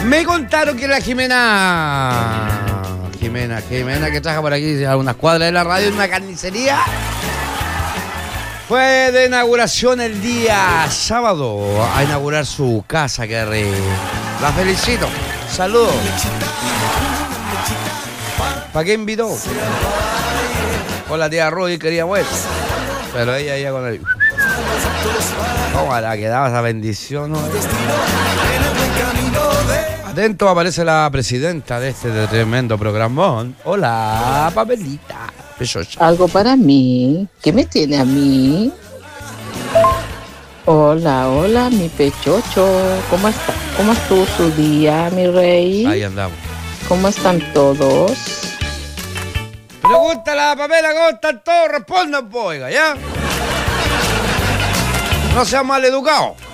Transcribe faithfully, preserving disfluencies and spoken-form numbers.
Me contaron que la Jimena, Jimena, Jimena que trabaja por aquí a unas cuadras de la radio en una carnicería, fue de inauguración el día sábado a inaugurar su casa, que re... La felicito. Saludos. ¿Para qué invitó? Con la tía Rudy quería vuelta, pero ella ya con el... ¿Cómo la quedaba esa bendición, no? Atento, aparece la presidenta de este de tremendo programón. Hola, Papelita. Pechocha. Algo para mí. ¿Qué me tiene a mí? Hola, hola, mi pechocho. ¿Cómo está? ¿Cómo estuvo su día, mi rey? Ahí andamos. ¿Cómo están todos? Pregúntale a la Pamela cómo están todos. Respondan, pues, oiga, ¿ya? No sean mal educados.